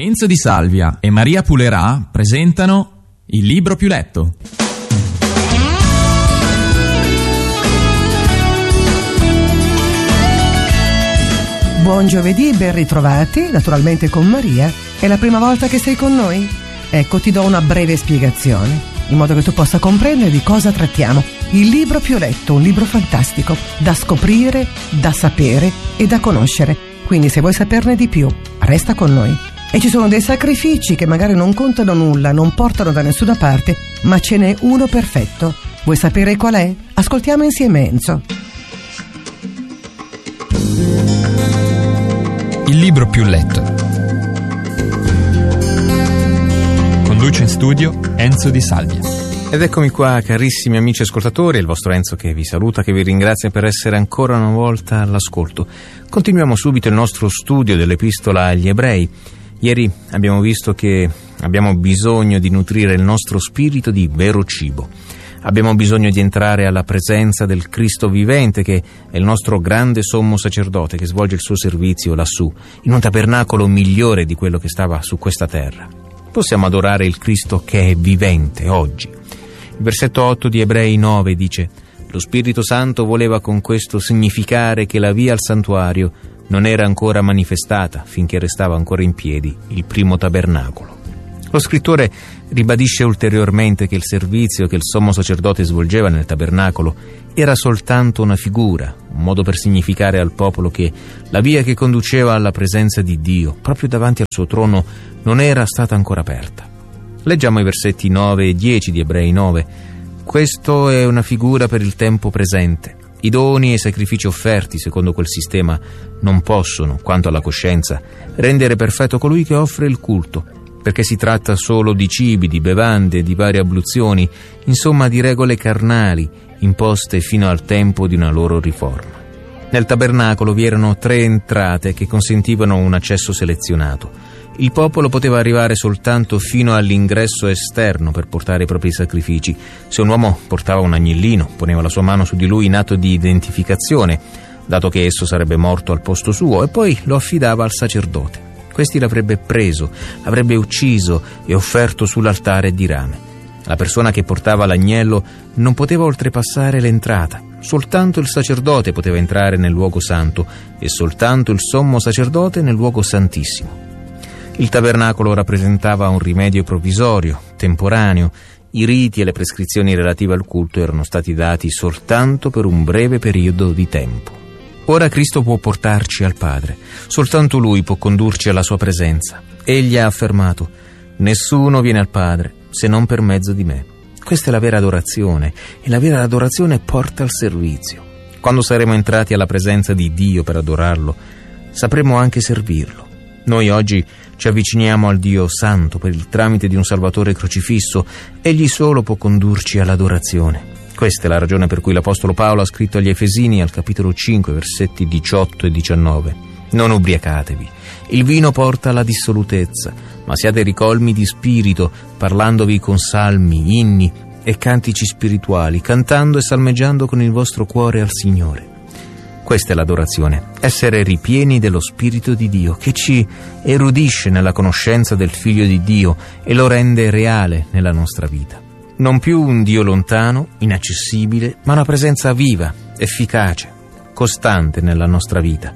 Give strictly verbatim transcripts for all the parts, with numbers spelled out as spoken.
Enzo Di Salvia e Maria Pulerà presentano Il libro più letto. Buon giovedì, ben ritrovati, naturalmente con Maria. È la prima volta che sei con noi? Ecco, ti do una breve spiegazione, in modo che tu possa comprendere di cosa trattiamo. Il libro più letto, un libro fantastico, da scoprire, da sapere e da conoscere. Quindi se vuoi saperne di più, resta con noi. E ci sono dei sacrifici che magari non contano nulla, non portano da nessuna parte, ma ce n'è uno perfetto. Vuoi sapere qual è? Ascoltiamo insieme Enzo. Il libro più letto. Conduce in studio Enzo Di Salvia. Ed eccomi qua, carissimi amici ascoltatori, il vostro Enzo che vi saluta, che vi ringrazia per essere ancora una volta all'ascolto. Continuiamo subito il nostro studio dell'Epistola agli Ebrei. Ieri abbiamo visto che abbiamo bisogno di nutrire il nostro spirito di vero cibo. Abbiamo bisogno di entrare alla presenza del Cristo vivente, che è il nostro grande sommo sacerdote che svolge il suo servizio lassù, in un tabernacolo migliore di quello che stava su questa terra. Possiamo adorare il Cristo che è vivente oggi. Il versetto otto di Ebrei nove dice: «Lo Spirito Santo voleva con questo significare che la via al santuario non era ancora manifestata finché restava ancora in piedi il primo tabernacolo». Lo scrittore ribadisce ulteriormente che il servizio che il sommo sacerdote svolgeva nel tabernacolo era soltanto una figura, un modo per significare al popolo che la via che conduceva alla presenza di Dio, proprio davanti al suo trono, non era stata ancora aperta. Leggiamo i versetti nove e dieci di Ebrei nove. «Questo è una figura per il tempo presente. I doni e i sacrifici offerti secondo quel sistema non possono, quanto alla coscienza, rendere perfetto colui che offre il culto, perché si tratta solo di cibi, di bevande, di varie abluzioni, insomma di regole carnali imposte fino al tempo di una loro riforma. Nel tabernacolo vi erano tre entrate che consentivano un accesso selezionato. Il popolo poteva arrivare soltanto fino all'ingresso esterno per portare i propri sacrifici. Se un uomo portava un agnellino, poneva la sua mano su di lui in atto di identificazione, dato che esso sarebbe morto al posto suo, e poi lo affidava al sacerdote. Questi l'avrebbe preso, l'avrebbe ucciso e offerto sull'altare di rame. La persona che portava l'agnello non poteva oltrepassare l'entrata. Soltanto il sacerdote poteva entrare nel luogo santo e soltanto il sommo sacerdote nel luogo santissimo. Il tabernacolo rappresentava un rimedio provvisorio, temporaneo. I riti e le prescrizioni relative al culto erano stati dati soltanto per un breve periodo di tempo. Ora Cristo può portarci al Padre. Soltanto Lui può condurci alla sua presenza. Egli ha affermato: «Nessuno viene al Padre se non per mezzo di me». Questa è la vera adorazione, e la vera adorazione porta al servizio. Quando saremo entrati alla presenza di Dio per adorarlo, sapremo anche servirlo. Noi oggi ci avviciniamo al Dio Santo per il tramite di un Salvatore crocifisso. Egli solo può condurci all'adorazione. Questa è la ragione per cui l'Apostolo Paolo ha scritto agli Efesini al capitolo cinque, versetti diciotto e diciannove: «Non ubriacatevi, il vino porta alla dissolutezza, ma siate ricolmi di spirito, parlandovi con salmi, inni e cantici spirituali, cantando e salmeggiando con il vostro cuore al Signore». Questa è l'adorazione, essere ripieni dello Spirito di Dio, che ci erudisce nella conoscenza del Figlio di Dio e lo rende reale nella nostra vita. Non più un Dio lontano, inaccessibile, ma una presenza viva, efficace, costante nella nostra vita.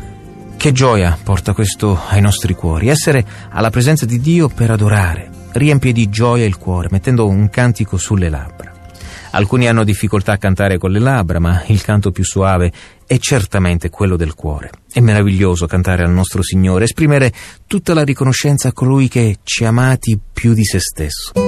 Che gioia porta questo ai nostri cuori, essere alla presenza di Dio per adorare, riempie di gioia il cuore, mettendo un cantico sulle labbra. Alcuni hanno difficoltà a cantare con le labbra, ma il canto più suave è certamente quello del cuore. È meraviglioso cantare al nostro Signore, esprimere tutta la riconoscenza a colui che ci ha amati più di se stesso.